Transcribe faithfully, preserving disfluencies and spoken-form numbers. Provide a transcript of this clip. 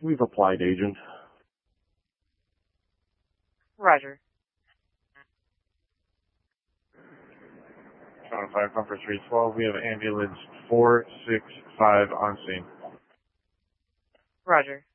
We've applied, agent. Roger. Toronto Fire Pumper three twelve, we have ambulance four six five on scene. Roger.